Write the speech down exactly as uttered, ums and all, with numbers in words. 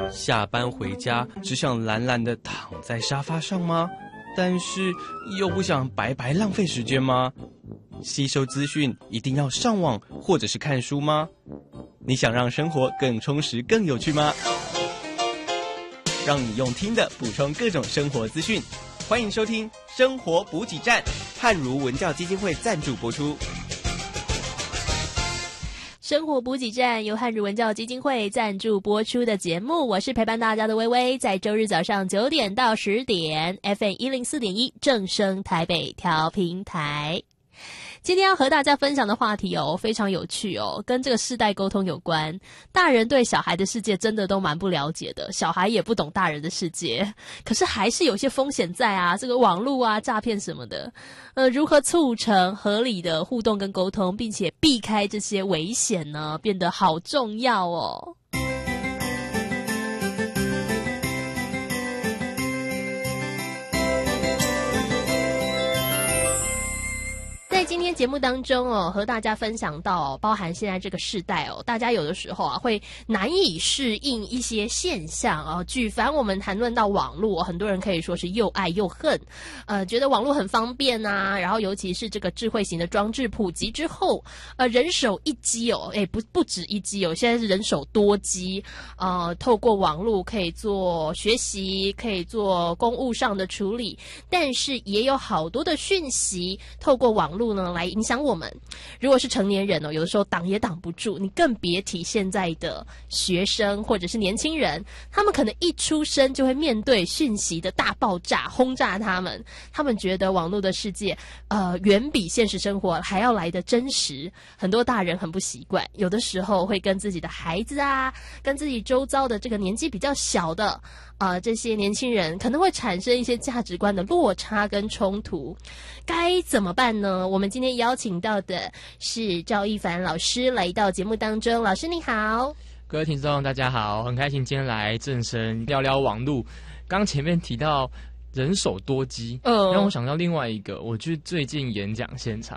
下班回家只想懒懒地躺在沙发上吗？但是又不想白白浪费时间吗？吸收资讯一定要上网或者是看书吗？你想让生活更充实更有趣吗？让你用听的补充各种生活资讯，欢迎收听生活补给站，汉儒文教基金会赞助播出。 生活补给站由汉儒文教基金会赞助播出的节目，我是陪伴大家的微微，在周日早上九点到十点 F M 一零四点一正声台北调频台。今天要和大家分享的话题哦，非常有趣哦，跟这个世代沟通有关。大人对小孩的世界真的都蛮不了解的，小孩也不懂大人的世界，可是还是有些风险在啊，这个网络啊、诈骗什么的。呃，如何促成合理的互动跟沟通，并且避开这些危险呢，变得好重要哦。在今天节目当中哦，和大家分享到哦，包含现在这个世代哦，大家有的时候啊会难以适应一些现象哦。举凡我们谈论到网络，很多人可以说是又爱又恨，呃，觉得网络很方便啊，然后尤其是这个智慧型的装置普及之后，呃，人手一机哦，诶，不不止一机哦，现在是人手多机，呃，透过网络可以做学习，可以做公务上的处理，但是也有好多的讯息透过网络呢来影响我们。如果是成年人哦，有的时候挡也挡不住，你更别提现在的学生或者是年轻人，他们可能一出生就会面对讯息的大爆炸轰炸他们，他们觉得网络的世界呃远比现实生活还要来得真实。很多大人很不习惯，有的时候会跟自己的孩子啊，跟自己周遭的这个年纪比较小的呃这些年轻人可能会产生一些价值观的落差跟冲突，该怎么办呢？我们今天邀请到的是赵一凡老师来到节目当中。老师你好。 各位听众大家好，很开心今天来正声聊聊网路。刚前面提到人手多机， 嗯， 让我想到另外一个，我去最近演讲现场